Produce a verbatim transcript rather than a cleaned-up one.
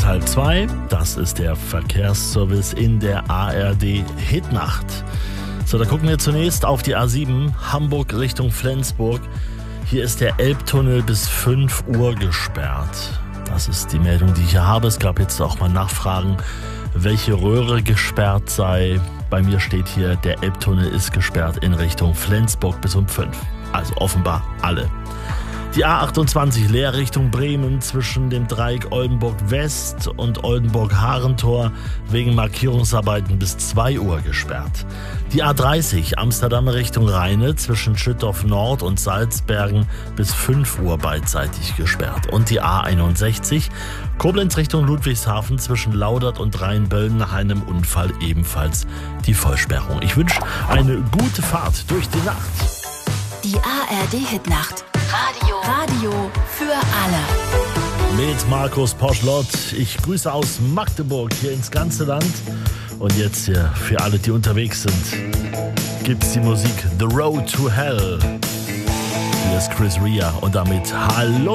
Teil zwei. Das ist der Verkehrsservice in der A R D Hitnacht. So, da gucken wir zunächst auf die A sieben, Hamburg Richtung Flensburg. Hier ist der Elbtunnel bis fünf Uhr gesperrt. Das ist die Meldung, die ich hier habe. Es gab jetzt auch mal Nachfragen, welche Röhre gesperrt sei. Bei mir steht hier, der Elbtunnel ist gesperrt in Richtung Flensburg bis um fünf. Also offenbar alle. Die A achtundzwanzig leer Richtung Bremen zwischen dem Dreieck Oldenburg West und Oldenburg-Harentor wegen Markierungsarbeiten bis zwei Uhr gesperrt. Die A dreißig Amsterdam Richtung Rheine zwischen Schüttorf Nord und Salzbergen bis fünf Uhr beidseitig gesperrt. Und die A einundsechzig Koblenz Richtung Ludwigshafen zwischen Laudert und Rheinböllen nach einem Unfall ebenfalls die Vollsperrung. Ich wünsche eine gute Fahrt durch die Nacht. Die A R D Hitnacht. Radio. Radio für alle. Mit Markus Poschlott. Ich grüße aus Magdeburg hier ins ganze Land. Und jetzt hier für alle, die unterwegs sind, gibt's die Musik The Road to Hell. Hier ist Chris Rea und damit Hallo.